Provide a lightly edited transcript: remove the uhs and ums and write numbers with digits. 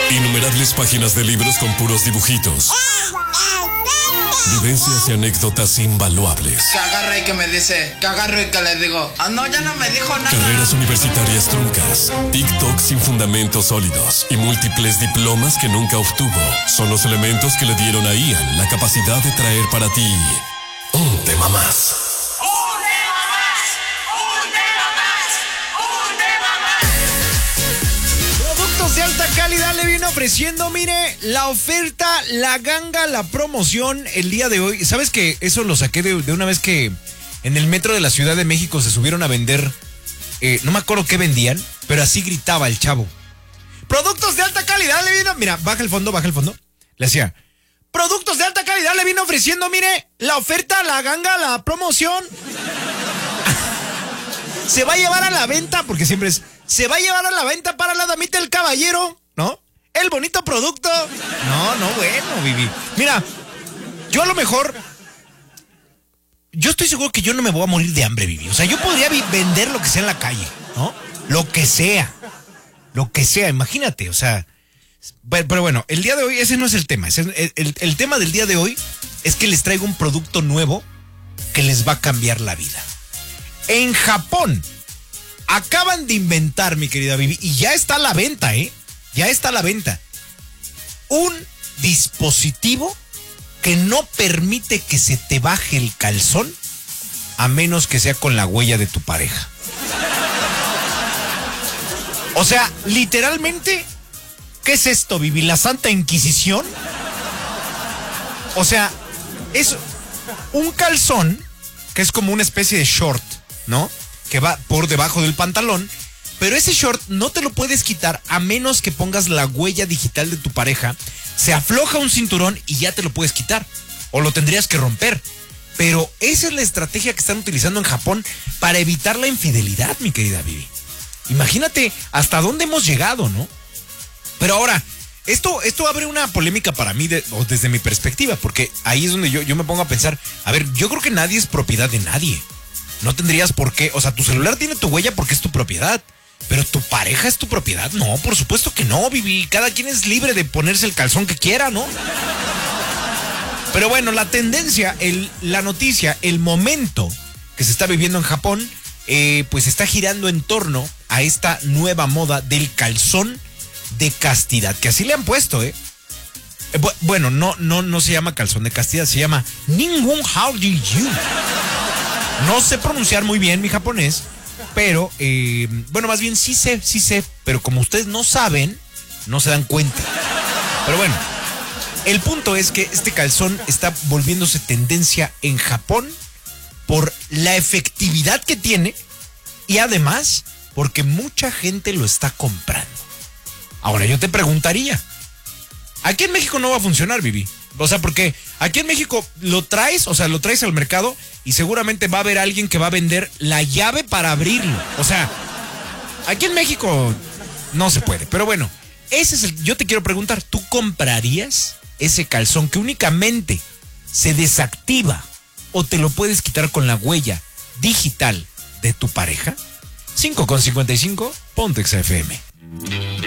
Innumerables páginas de libros con puros dibujitos. Vivencias y anécdotas invaluables. Que agarra y que me dice, que agarro y que le digo, no, ya no me dijo nada. Carreras universitarias truncas, TikTok sin fundamentos sólidos y múltiples diplomas que nunca obtuvo son los elementos que le dieron a Ian la capacidad de traer para ti un tema más. De alta calidad le viene ofreciendo, mire, la oferta, la ganga, la promoción el día de hoy. ¿Sabes que eso lo saqué de una vez que en el metro de la Ciudad de México se subieron a vender? No me acuerdo qué vendían, pero así gritaba el chavo. Productos de alta calidad le vino. Mira, baja el fondo. Le decía, productos de alta calidad le vino ofreciendo, mire, la oferta, la ganga, la promoción. Se va a llevar a la venta, porque siempre es... Se va a llevar a la venta para la damita del caballero, ¿no? El bonito producto. No, bueno, Vivi. Mira, yo a lo mejor... Yo estoy seguro que yo no me voy a morir de hambre, Vivi. O sea, yo podría vender lo que sea en la calle, ¿no? Lo que sea, imagínate, o sea... Pero bueno, el día de hoy ese no es el tema. El tema del día de hoy es que les traigo un producto nuevo que les va a cambiar la vida. En Japón... acaban de inventar, mi querida Vivi, y ya está a la venta, ya está a la venta, un dispositivo que no permite que se te baje el calzón a menos que sea con la huella de tu pareja. O sea, literalmente, ¿qué es esto, Vivi? ¿La Santa Inquisición? O sea, es un calzón que es como una especie de short, ¿no? Que va por debajo del pantalón, pero ese short no te lo puedes quitar a menos que pongas la huella digital de tu pareja, se afloja un cinturón y ya te lo puedes quitar, o lo tendrías que romper. Pero esa es la estrategia que están utilizando en Japón para evitar la infidelidad, mi querida Vivi. Imagínate hasta dónde hemos llegado, ¿no? Pero ahora, esto abre una polémica para mí desde mi perspectiva, porque ahí es donde yo me pongo a pensar, a ver, yo creo que nadie es propiedad de nadie. No tendrías por qué, o sea, tu celular tiene tu huella porque es tu propiedad, pero tu pareja es tu propiedad. No, por supuesto que no, Vivi. Cada quien es libre de ponerse el calzón que quiera, ¿no? Pero bueno, la tendencia, la noticia, el momento que se está viviendo en Japón, pues está girando en torno a esta nueva moda del calzón de castidad, que así le han puesto, Bueno, no se llama calzón de castidad, se llama Ningun Haujiyu. No sé pronunciar muy bien mi japonés, pero, bueno, más bien sí sé, pero como ustedes no saben, no se dan cuenta. Pero bueno, el punto es que este calzón está volviéndose tendencia en Japón por la efectividad que tiene y además porque mucha gente lo está comprando. Ahora yo te preguntaría, aquí en México no va a funcionar, Vivi. O sea, porque aquí en México lo traes al mercado y seguramente va a haber alguien que va a vender la llave para abrirlo. O sea, aquí en México no se puede. Pero bueno, yo te quiero preguntar, ¿tú comprarías ese calzón que únicamente se desactiva o te lo puedes quitar con la huella digital de tu pareja? 5:55, Pontex FM.